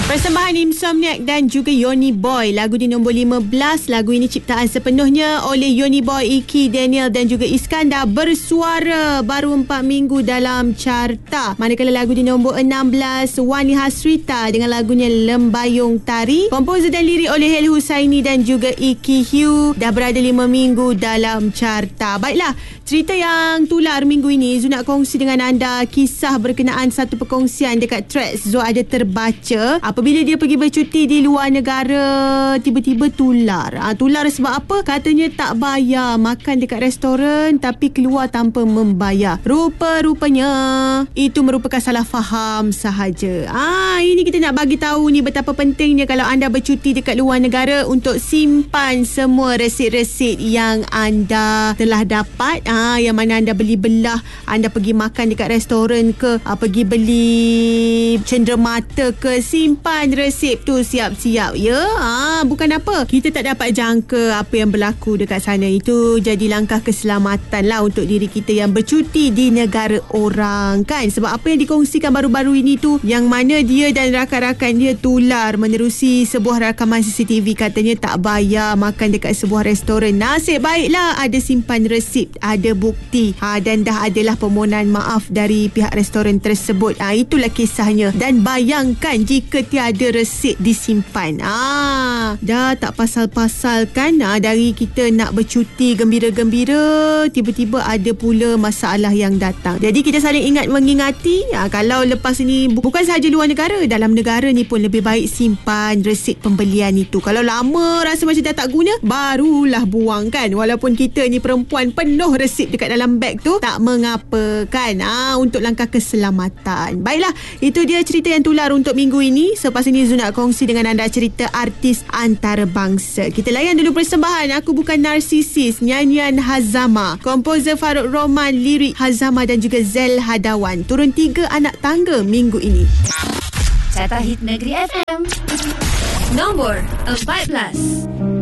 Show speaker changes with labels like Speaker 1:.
Speaker 1: Persembahan Insomniac dan juga Yoni Boy. Lagu di nombor 15. Lagu ini ciptaan sepenuhnya oleh Yoni Boy, Iki, Daniel dan juga Iskandar. Bersuara baru 4 minggu dalam carta. Manakala lagu di nombor 16, Wani Hasrita dengan lagunya Lembayung Tari. Komposer dan lirik oleh Hel Husaini dan juga Iki Hugh. Dah berada 5 minggu dalam carta. Baiklah, cerita yang tular minggu ini, Zul nak kongsi dengan anda kisah berkenaan satu perkongsian dekat Threads. Zul ada terbaca apabila dia pergi bercuti di luar negara, tiba-tiba tular. Tular sebab apa? Katanya tak bayar makan dekat restoran tapi keluar tanpa membayar. Rupa-rupanya itu merupakan salah faham sahaja. Ini kita nak bagi tahu ni betapa pentingnya kalau anda bercuti dekat luar negara untuk simpan semua resit-resit yang anda telah dapat. Yang mana anda beli belah, anda pergi makan dekat restoran ke, pergi beli cenderamata ke, simpan resip tu siap-siap ya. Bukan apa, kita tak dapat jangka apa yang berlaku dekat sana. Itu jadi langkah keselamatan lah untuk diri kita yang bercuti di negara orang kan. Sebab apa yang dikongsikan baru-baru ini tu, yang mana dia dan rakan-rakan dia tular menerusi sebuah rakaman CCTV, katanya tak bayar makan dekat sebuah restoran. Nasib baiklah ada simpan resip, ada bukti, dan dah adalah permohonan maaf dari pihak restoran tersebut. Itulah kisahnya. Dan bayangkan jika tiada resit disimpan. Dah tak pasal-pasal kan, dari kita nak bercuti gembira-gembira, tiba-tiba ada pula masalah yang datang. Jadi kita saling ingat mengingati, kalau lepas ini bukan sahaja luar negara, dalam negara ni pun lebih baik simpan resit pembelian itu. Kalau lama rasa macam dah tak guna, barulah buang kan. Walaupun kita ni perempuan penuh resit dekat dalam beg tu, tak mengapa kan, untuk langkah keselamatan. Baiklah, itu dia cerita yang tular untuk minggu ini. Selepas ini Zul nak kongsi dengan anda cerita artis antarabangsa. Kita layan dulu persembahan Aku Bukan Narsisis, nyanyian Hazama, komposer Farouk Roman, lirik Hazama dan juga Zel Hadawan. Turun 3 anak tangga minggu ini.
Speaker 2: Carta Hit Negeri FM nombor 14.